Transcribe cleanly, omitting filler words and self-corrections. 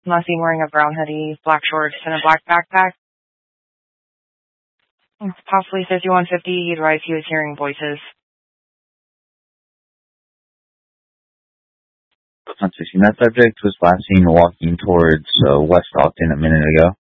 Last seen wearing a brown hoodie, black shorts, and a black backpack. Possibly 5150. He advised he was hearing voices. That subject was last seen walking towards West Ogden a minute ago.